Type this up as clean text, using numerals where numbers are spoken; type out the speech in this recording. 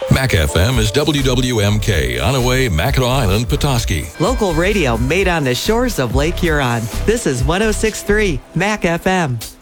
Mac FM is WWMK, Onaway, Mackinac Island, Petoskey. Local radio made on the shores of Lake Huron. This is 106.3 Mac FM.